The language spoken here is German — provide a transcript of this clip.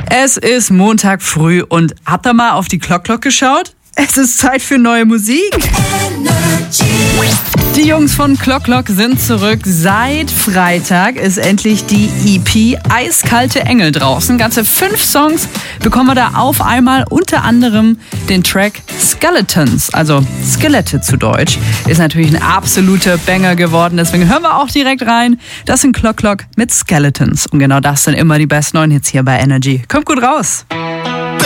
Es ist Montag früh und habt ihr mal auf die Clock geschaut? Es ist Zeit für neue Musik. Die Jungs von Clock sind zurück. Seit Freitag ist endlich die EP Eiskalte Engel draußen. Ganze 5 Songs bekommen wir da auf einmal. Unter anderem den Track Skeletons, also Skelette zu Deutsch. Ist natürlich ein absoluter Banger geworden. Deswegen hören wir auch direkt rein. Das sind Clock mit Skeletons. Und genau das sind immer die besten neuen Hits hier bei Energy. Kommt gut raus.